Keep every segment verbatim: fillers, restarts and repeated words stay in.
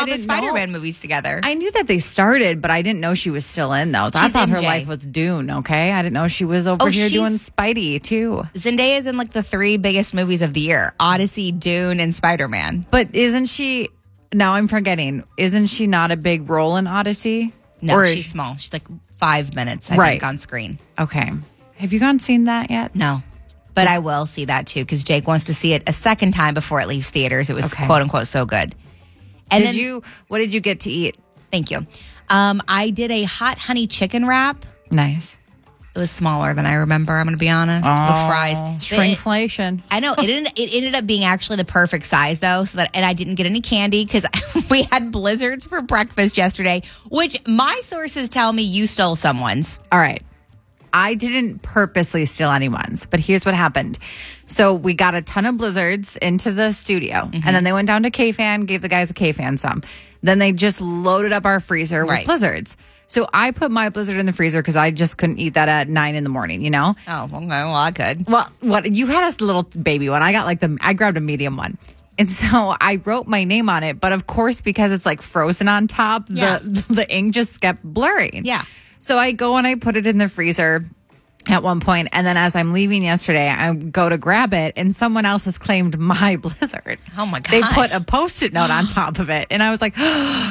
the Spider-Man know. movies together. I knew that they started, but I didn't know she was still in those. She's I thought M J. Her life was Dune, okay? I didn't know she was over oh, here doing Spidey, too. Zendaya is in like the three biggest movies of the year. Odyssey, Dune, and Spider-Man. But isn't she... Now I'm forgetting. Isn't she not a big role in Odyssey? No, or, she's small. She's like five minutes, I right. think, on screen. Okay. Have you gone seen that yet? No. But this- I will see that, too, because Jake wants to see it a second time before it leaves theaters. It was, okay. quote-unquote, so good. And did then, you? What did you get to eat? Thank you. Um, I did a hot honey chicken wrap. Nice. It was smaller than I remember, I'm going to be honest, oh, with fries. Shrinkflation. I know. It ended, it ended up being actually the perfect size, though, so that, and I didn't get any candy because we had blizzards for breakfast yesterday, which my sources tell me you stole someone's. All right. I didn't purposely steal anyone's, but here's what happened. So we got a ton of blizzards into the studio, mm-hmm. and then they went down to K-Fan, gave the guys a K-Fan some. Then they just loaded up our freezer with right. blizzards. So I put my blizzard in the freezer because I just couldn't eat that at nine in the morning, you know? Oh, okay. Well, I could. Well, what you had a little baby one. I got like the, I grabbed a medium one. And so I wrote my name on it. But of course, because it's like frozen on top, yeah. the, the ink just kept blurring. Yeah. So I go and I put it in the freezer at one point, and then as I'm leaving yesterday, I go to grab it, and someone else has claimed my blizzard. Oh, my gosh. They put a Post-it note on top of it, and I was like,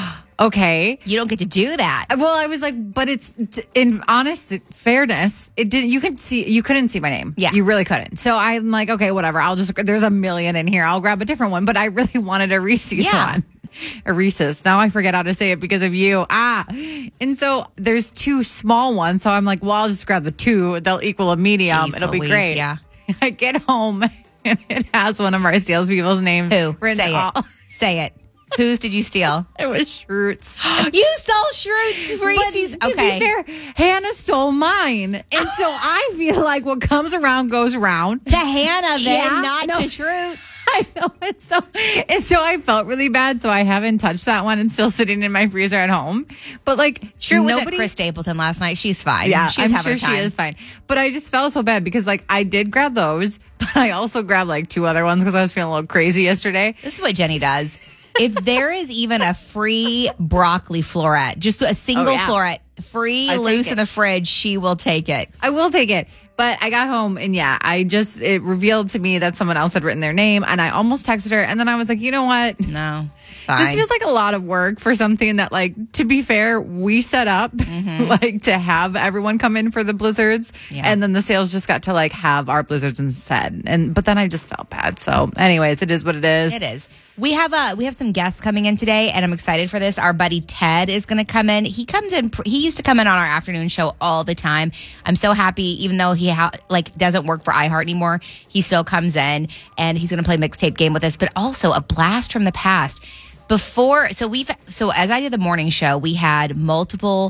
okay. You don't get to do that. Well, I was like, but it's, in honest fairness, it didn't, you could see, you couldn't see my name. Yeah. You really couldn't. So I'm like, okay, whatever. I'll just, there's a million in here. I'll grab a different one, but I really wanted a Reese's yeah. one. A Reese's. Now I forget how to say it because of you. Ah. And so there's two small ones. So I'm like, well, I'll just grab the two. They'll equal a medium. Jeez It'll Louise, be great. Yeah. I get home and it has one of our salespeople's names. Who? Say all. it. Say it. Whose did you steal? It was Schrutz. You stole Schrutz Reese's. But to okay. be fair, Hannah stole mine. And so I feel like what comes around goes around. To Hannah, then, yeah, not no. to Schrutz. I know. And so, and so I felt really bad. So I haven't touched that one. It's still sitting in my freezer at home. But like, Schrutz was nobody, at Chris Stapleton last night. She's fine. Yeah, She's I'm having sure time. she is fine. But I just felt so bad because like I did grab those, but I also grabbed like two other ones because I was feeling a little crazy yesterday. This is what Jenny does. If there is even a free broccoli floret, just a single oh, yeah. floret, free, I'll loose in the fridge, she will take it. I will take it. But I got home and yeah, I just, it revealed to me that someone else had written their name and I almost texted her. And then I was like, you know what? No, it's fine. This feels like a lot of work for something that, like, to be fair, we set up mm-hmm. like to have everyone come in for the blizzards. Yeah. And then the sales just got to like have our blizzards instead. And, but then I just felt bad. So anyways, it is what it is. It is. We have uh, we have some guests coming in today, and I'm excited for this. Our buddy Ted is going to come in. He comes in. He used to come in on our afternoon show all the time. I'm so happy, even though he ha- like doesn't work for iHeart anymore. He still comes in, and he's going to play mixtape game with us. But also a blast from the past. Before, so we've so as I did the morning show, we had multiple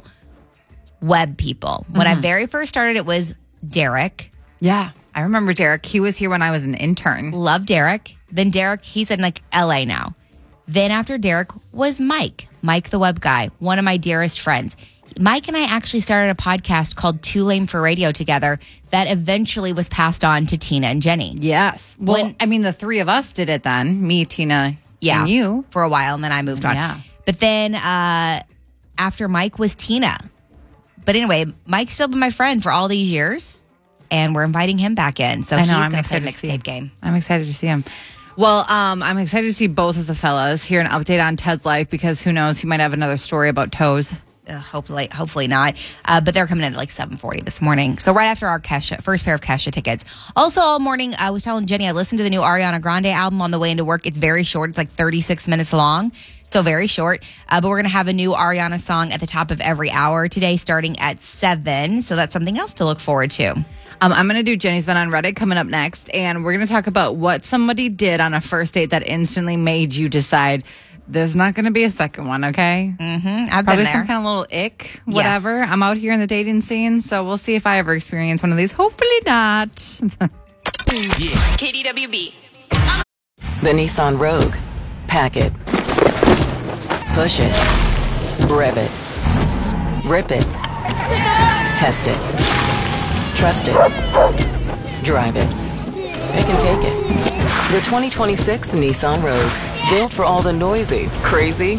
web people. When mm-hmm. I very first started, it was Derek. Yeah, I remember Derek. He was here when I was an intern. Love Derek. Then Derek, he's in like L A now. Then after Derek was Mike, Mike the web guy, one of my dearest friends. Mike and I actually started a podcast called Too Lame for Radio together that eventually was passed on to Tina and Jenny. Yes. Well, when, I mean, the three of us did it then. Me, Tina, yeah, and you. For a while, and then I moved on. Yeah. But then uh, after Mike was Tina. But anyway, Mike's still been my friend for all these years, and we're inviting him back in. So I know, he's I'm going to play excited mixtape game. I'm excited to see him. Well, um, I'm excited to see both of the fellas. Hear an update on Ted's life because who knows, he might have another story about toes. Uh, hopefully, hopefully not. Uh, but they're coming in at like seven forty this morning. So right after our Kesha, first pair of Kesha tickets. Also all morning, I was telling Jenny, I listened to the new Ariana Grande album on the way into work. It's very short. It's like thirty-six minutes long. So very short. Uh, but we're going to have a new Ariana song at the top of every hour today, starting at seven. So that's something else to look forward to. Um, I'm going to do Jenny's Been on Reddit coming up next. And we're going to talk about what somebody did on a first date that instantly made you decide there's not going to be a second one, okay? Mm-hmm. I've Probably been there. some kind of little ick, whatever. Yes. I'm out here in the dating scene, so we'll see if I ever experience one of these. Hopefully not. K D W B. The Nissan Rogue. Pack it. Push it. Rev it. Rip it. Test it. Trust it. Drive it. They can take it. The twenty twenty-six Nissan Rogue. Built for all the noisy, crazy,